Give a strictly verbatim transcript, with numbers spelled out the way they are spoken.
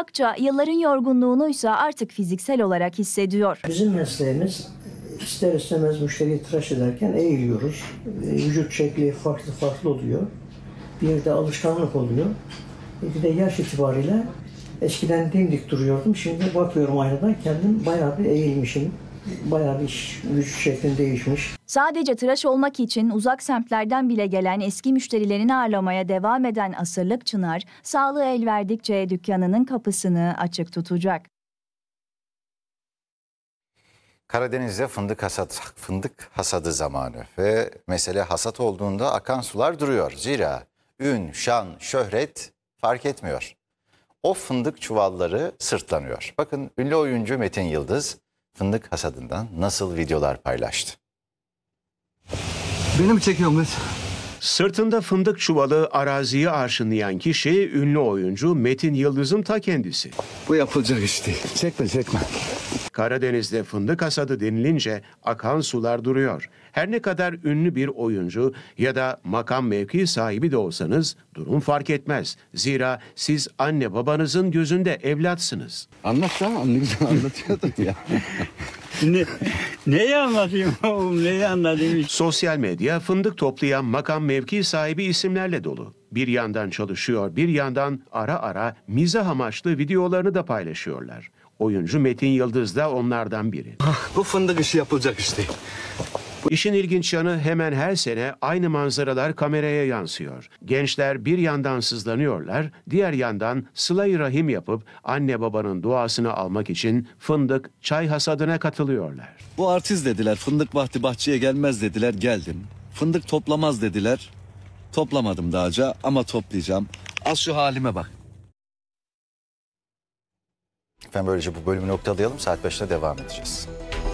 Akça yılların yorgunluğunuysa artık fiziksel olarak hissediyor. Bizim mesleğimiz ister istemez müşteriyi tıraş ederken eğiliyoruz. Vücut şekli farklı farklı oluyor. Bir de alışkanlık oluyor. Bir de yaş itibariyle eskiden dimdik duruyordum. Şimdi bakıyorum aynadan kendim bayağı bir eğilmişim. Bayağı bir vücut şeklin değişmiş. Sadece tıraş olmak için uzak semtlerden bile gelen eski müşterilerini ağırlamaya devam eden Asırlık Çınar, sağlığı el verdikçe dükkanının kapısını açık tutacak. Karadeniz'de fındık hasat, fındık hasadı zamanı ve mesele hasat olduğunda akan sular duruyor. Zira ün, şan, şöhret fark etmiyor. O fındık çuvalları sırtlanıyor. Bakın ünlü oyuncu Metin Yıldız fındık hasadından nasıl videolar paylaştı. Beni mi çekiyorsunuz? Sırtında fındık çuvalı araziyi arşınlayan kişi ünlü oyuncu Metin Yıldız'ın ta kendisi. Bu yapılacak iş değil. Çekme çekme. Karadeniz'de fındık hasadı denilince akan sular duruyor. Her ne kadar ünlü bir oyuncu ya da makam mevki sahibi de olsanız durum fark etmez. Zira siz anne babanızın gözünde evlatsınız. Anlat ya, ne güzel anlatıyordun ya. Ne, neyi anlatayım oğlum, neyi anlatayım? Sosyal medya fındık toplayan makam mevki sahibi isimlerle dolu. Bir yandan çalışıyor, bir yandan ara ara mizah amaçlı videolarını da paylaşıyorlar. Oyuncu Metin Yıldız da onlardan biri. Bu fındık işi yapılacak iş değil. İşin ilginç yanı hemen her sene aynı manzaralar kameraya yansıyor. Gençler bir yandan sızlanıyorlar, diğer yandan sıla-i rahim yapıp anne babanın duasını almak için fındık, çay hasadına katılıyorlar. Bu artist dediler, fındık vakti bahçeye gelmez dediler, geldim. Fındık toplamaz dediler, toplamadım dağca ama toplayacağım. Az şu halime bak. Efendim böylece bu bölümü noktalayalım. Saat beşte devam edeceğiz.